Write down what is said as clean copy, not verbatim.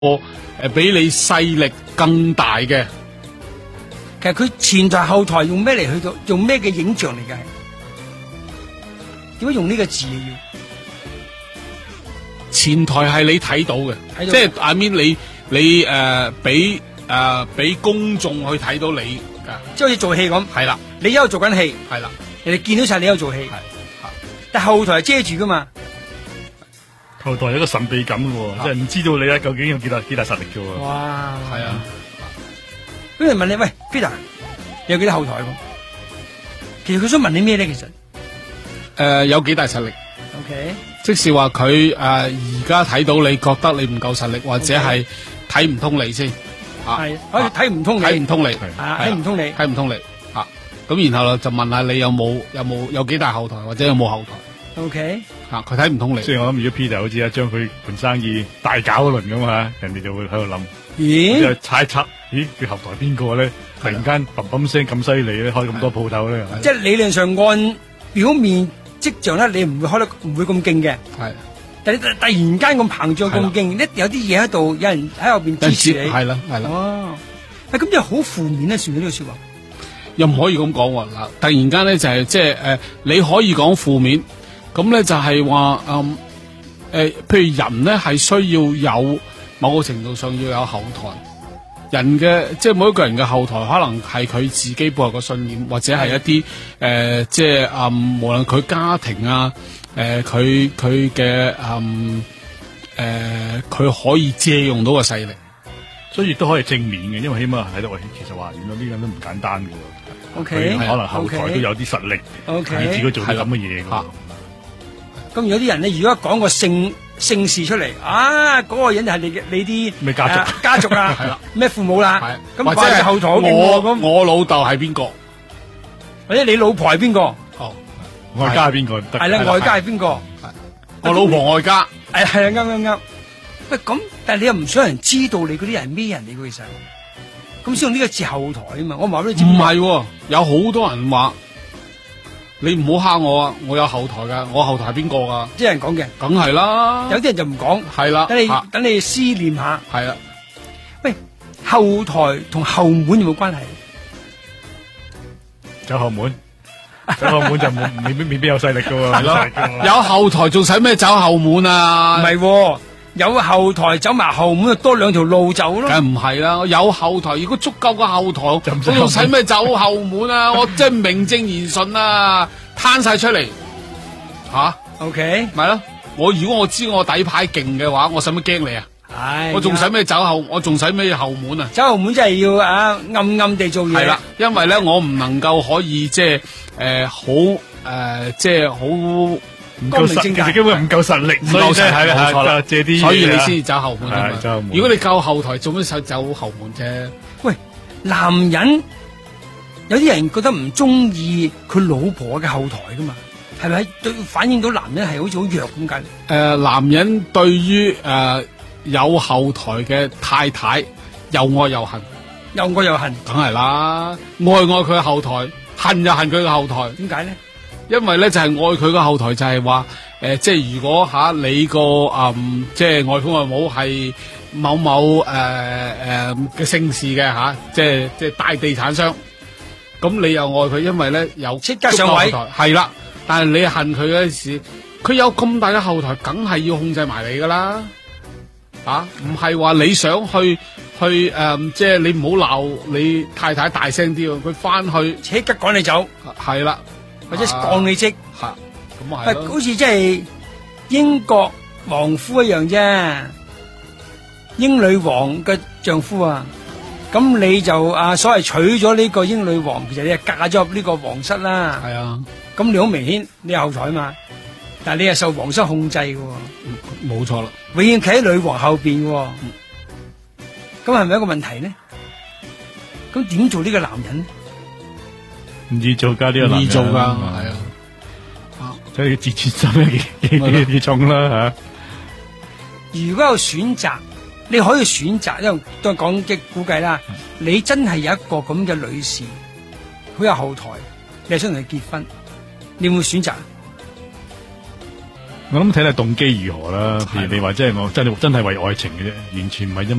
比你勢力更大嘅。 其實佢前台後台用咩嚟去到用咩嘅影像嚟嘅？點解用呢個字要？ 前台係你睇到嘅，即係 I mean 你俾公眾去睇到你噶， 即係好似做戲咁。 係啦， 你一路做緊戲， 係啦， 人哋見到晒你喺度做戲，但後台係遮住噶嘛。 後台有一個神秘感嘅喎，即係唔知道你咧究竟有幾大實力嘅喎。 哇， 係啊。 咁人問你，喂 Peter， 你有幾多後台咁？其實佢想問你咩咧？其實有幾大實力 ？OK， 即是話佢而家睇到你覺得你唔夠實力，或者係睇唔通你先。 係可以睇唔通你， 睇唔通你， 睇唔通你， 睇唔通你。咁然後就問下你有幾大後台，或者有冇後台。 OK， 佢睇唔通你。 所以我諗，如果 Peter 好似將佢盤生意大搞一輪咁啊，人哋就會喺度諗， 咦？ 猜測，咦，佢後台邊個咧？突然間砰砰聲咁犀利咧，開咁多鋪頭咧。 即係理論上按表面跡象咧，你唔會開得唔會咁勁嘅。 係， 但係你突然間咁膨脹咁勁，一定有啲嘢喺度，有人喺後邊支持你。 係啦。 哦，咁即係好負面咧，算唔算呢個說話？ 又唔可以咁講喎。嗱，突然間咧就係即係你可以講負面，咁咧就係話譬如人咧係需要有某個程度上要有後台。人嘅即係每一個人嘅後台，可能係佢自己背後嘅信念，或者係一啲即係無論佢家庭啊，佢嘅佢可以借用到嘅勢力， 所以亦都可以正面嘅，因為起碼喺度喂，其實話原來呢個人都唔簡單嘅喎。 OK， 可能後台都有啲實力，以自己做啲咁嘅嘢嘅。 咁有啲人咧，如果講個姓氏出嚟，嗰個人就係你啲咩家族家族啦，係啦，咩父母啦，咁或者係後台我老豆係邊個， 或者你老婆係邊個？ 哦， 外家係邊個？ 係啦，外家係邊個？ 我老婆外家。 係啊，啱。喂，咁但係你又唔想人知道你嗰啲人係咩人嚟嘅？其實咁先用呢個字後台啊嘛。我話俾你知， 唔係，有好多人話。你唔好蝦我啊！我有後台噶，我後台係邊個噶？ 啲人講嘅， 梗係啦。 有啲人就唔講， 係啦。 等你思念下。 係啦。 喂，後台同後門有冇關係？ 走後門就未必有勢力噶喎。 係咯。有後台仲使咩走後門啊？ 唔係，有後台走埋後門，就多兩條路走咯。 梗唔係啦，有後台，如果足夠個後台，我仲使咩走後門啊？我真係名正言順啊，攤晒出嚟吓。 OK， 咪咯。如果我知我底牌勁嘅話，我使乜驚你啊？我仲使咩走後？我仲使咩後門啊？ 走後門真係要暗暗地做嘢。 係啦，因為咧我唔能夠可以即係即係好。 唔夠實，其實根本唔夠實力，所以係啦，借啲， 所以你先走後門啊嘛。 走後門。 如果你夠後台，做咩使走後門啫？ 喂，男人有啲人覺得唔中意佢老婆嘅後台噶嘛？係咪對反映到男人係好似好弱咁解？ 男人對於有後台嘅太太又愛又恨， 又愛又恨， 梗係啦，愛佢嘅後台，恨又恨佢嘅後台。 點解咧？ 因為咧就係愛佢個後台就係話即係如果你個即係外父外母係某某嘅姓氏嘅即係大地產商，咁你又愛佢，因為咧有即刻上位係啦。但係你恨佢嗰時，佢有咁大嘅後台，梗係要控制埋你噶啦。唔係話你想去即係你唔好鬧你太太大聲啲喎，佢翻去即刻趕你走， 係啦。 或者降你職， 咁啊係， 好似即係英國王夫一樣啫，英女王嘅丈夫啊，咁你就所謂娶咗呢個英女王，其實你係嫁咗入呢個皇室啦。 係啊， 咁你好明顯你後台嘛，但係你係受皇室控制嘅， 冇錯啦， 永遠企喺女王後邊，咁係咪一個問題呢？咁點做呢個男人呢？ 唔易做噶呢個男人， 易做噶係所以自尊心幾重啦吓。 如果有選擇，你可以選擇，因為都係講嘅估計啦。你真係有一個咁嘅女士，好有後台，你係想同佢結婚，你會唔會選擇？ 我諗睇下動機如何啦。譬如你話即係我真係為愛情嘅啫，完全唔係因